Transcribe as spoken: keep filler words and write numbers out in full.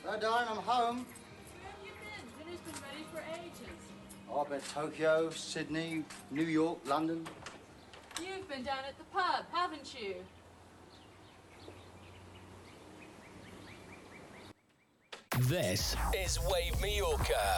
Hello, darling, I'm home. Where have you been? Dinner's been ready for ages. Oh, I've been to Tokyo, Sydney, New York, London. You've been down at the pub, haven't you? This is Wave Mallorca.